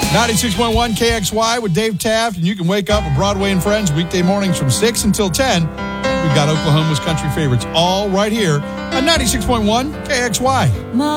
96.1 KXY with Dave Taft, and you can wake up with Broadway and Friends weekday mornings from 6 until 10. We've got Oklahoma's country favorites all right here on 96.1 KXY.